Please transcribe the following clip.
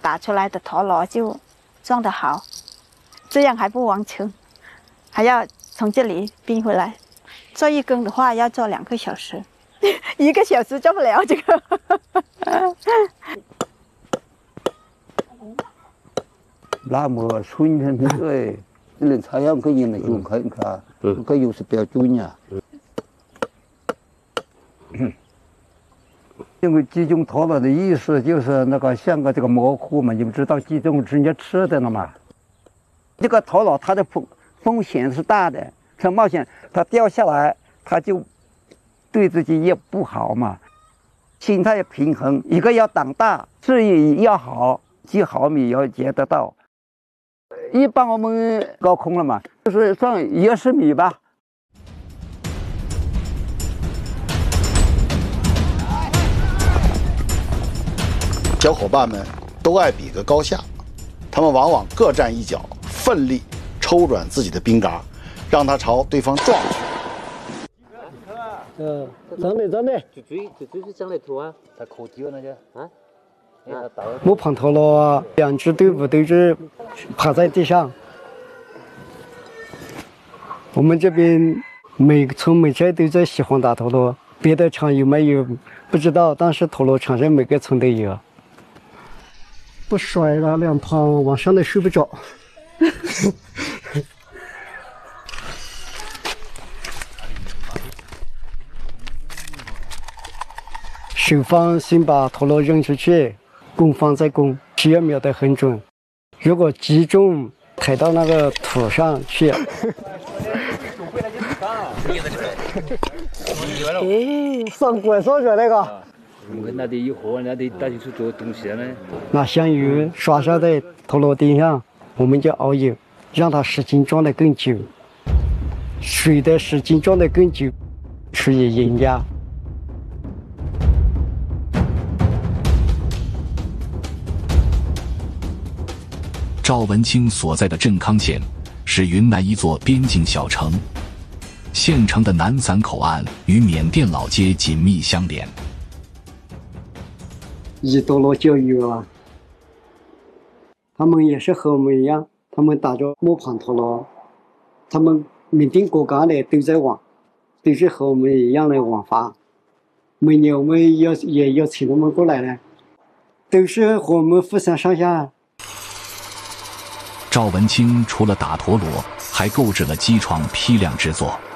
打出来的陀螺就装得好，这样还不完成，还要从这里冰回来。做一根的话要做2个小时，1个小时做不了这个。 那么春天那个，人采样可以那用看看，可以有时比较准呀。因为集中陀螺的意思就是那个像个这个模糊嘛，你们知道集中直接吃的了嘛？这个陀螺它的风险是大的，很冒险，它掉下来，它就对自己也不好嘛。心态平衡，一个要胆大，视野要好，几毫米要接得到。一般我们高空了嘛，就是算10米吧。 小伙伴们都爱比个高下，他们往往各站一脚，奋力抽转自己的冰嘎，让它朝对方撞去。 长的，就追是长的头啊，他可低了那些啊。木棒陀螺，2支队伍都是趴在地上。我们这边每家都在喜欢打陀螺，别的厂有没有不知道，但是陀螺厂上每个村都有。不甩了，2趟往上的睡不着。守方先把陀螺扔出去，攻方再攻，只要瞄得很准。如果击中抬到那个土上去，上怪兽去那个。 我们那里有火，那里打进去做东西呢。 拿香油刷上在陀螺顶上，我们就熬油，让它时间装得更久。水的时间装得更久，除以盐压。 赵文清所在的镇康县是云南一座边境小城，县城的南散口岸与缅甸老街紧密相连。 陀螺教育啊，他们也是和我们一样，他们打着木棒陀螺，他们缅甸国家的都在玩，都是和我们一样的玩法。每年我们也要请他们过来呢，都是和我们互相上下。 赵文清除了打陀螺，还购置了机床批量制作。